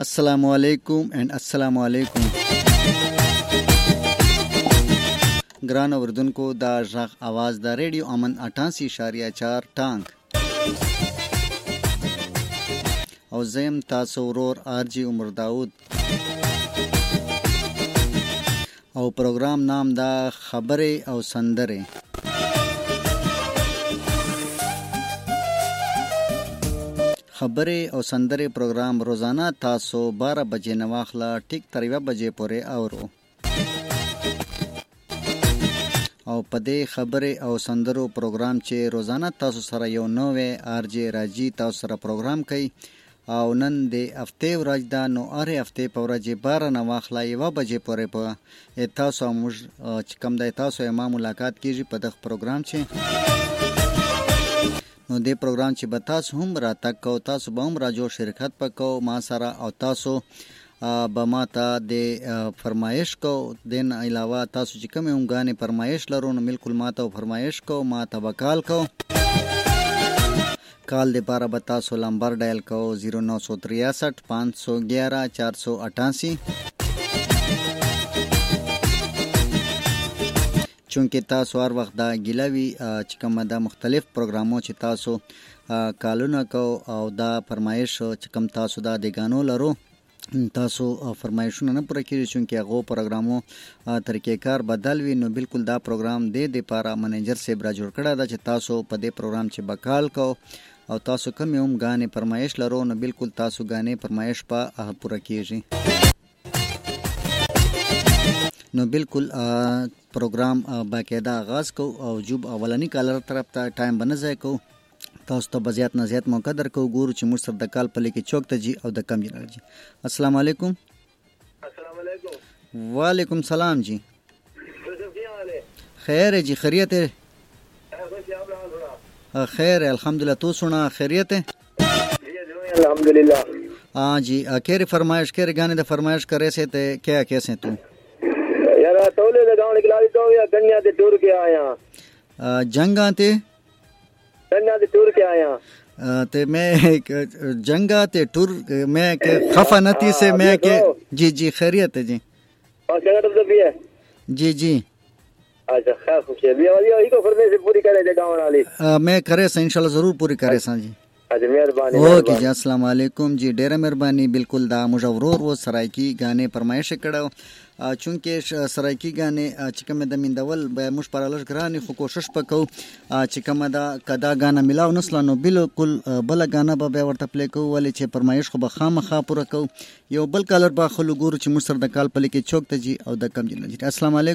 Assalamu alaikum and assalamu alaikum. ګران اوردونکو دا ژغ आवाज د ریډیو امن 88.4 ټانګ او زم تاسو ورور آرجی عمر داود او پروګرام نام دا خبره او سندره. خبره او سندره پروګرام روزانه تاسو 12 بجې نه واخله ټیک تر 1 بجې پورې اورو او په دې خبره او سندرو پروګرام چې روزانه تاسو سره یو نوې آرجی راځي تاسو سره پروګرام کوي او نن د هفته ورځ دا نو اره هفته په ورځ 12 نه واخله 1 بجې پورې په تاسو موږ چې کوم د تاسو ما ملاقات کیږي په دغه پروګرام چې نو دې پروګرام چې به تاسو هم راتګ کو تاسو به هم راجو شرکت پکو ما سره او تاسو به ما ته د فرمایش کو دین علاوه تاسو چې کوم هم غانې فرمایش لرو نو بالکل ما ته فرمایش کو ما ته وکال کو کال د پاره به تاسو نمبر ډایل کو 0963 511 488 چونکه تاسو هر وخت دا ګیلوي چې کوم دا مختلف پروګرامو چې تاسو کالونه کو او دا فرمایش چې کوم تاسو دا د غانو لرو تاسو فرمایشونه نه پوره کیږي چونکه هغه پروګرامو طریقې کار بدل وي نو بالکل دا پروګرام د لپاره منیجر سیب را جوړ کړه دا چې تاسو په دې پروګرام چې بکال کو او تاسو کوم هم غانې فرمایش لرو نو بالکل تاسو غانې فرمایش په پوره کیږي نو بالکل پروګرام باقاعده آغاز کو او جوب اولنی کالر طرف ته ټایم بنځای کو تاسو ته بزیات نه زیات موقع درکو ګورو چې موږ سره د کال په لکه چوک ته جی او د کم جی. السلام علیکم. السلام علیکم. وعلیکم سلام جی. خیر جی خیریت ہے؟ خیر الحمدللہ تو سنا خیریت ہے؟ الحمدللہ. ہاں جی کیری فرمائش کیری گانے دا فرمائش کرے سے تے کیا کیسے تو یار تولے دا گاؤں نکلالی تو یا گنیا تے ٹور کے آیا جنگاں تے گنیا تے ٹور کے آیا تے میں جنگا تے ٹور میں کہ خفا نتی سے میں کہ جی جی خیریت ہے جی اور جگہ تو بھی ہے جی جی اچھا خیر خوش ہے بھی یہ کو فرمائش پوری کرے دے گاؤں والی میں کرے سا انشاءاللہ ضرور پوری کرے سا جی. اچھا مہربانی اوکے جی السلام علیکم جی ډیره مهرباني بالکل دا مجورور و سرایکی غانې فرمایش کړو چونکه سرایکی غانې چې کوم د میندول به مش پرالش ګرانی خو کوشش وکاو چې کوم دا کدا غانه ملاو نسلانو بالکل بل غانه به ورته پلی کو ولې چې فرمایش خو به خامخا پوره کو یو بل کالر با خلو ګور چې مصر د کال پلی کې چوک ته جی او د کم جی. السلام علیکم.